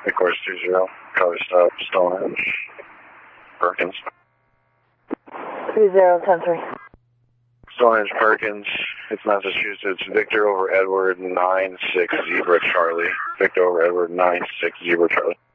course 20, color stop, Stonehenge, Perkins. 3010-3. Stonehenge, Perkins, it's Massachusetts, Victor over Edward, 9-6, Zebra, Charlie. Victor over Edward, 9-6, Zebra, Charlie.